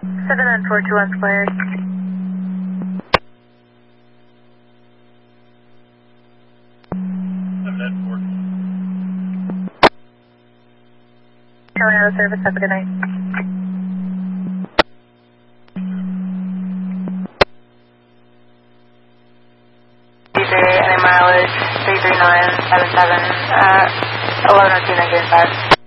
79421 Squared. Calling out of service, have a good night. DJ, any mileage, 33977, 1102 negative 5.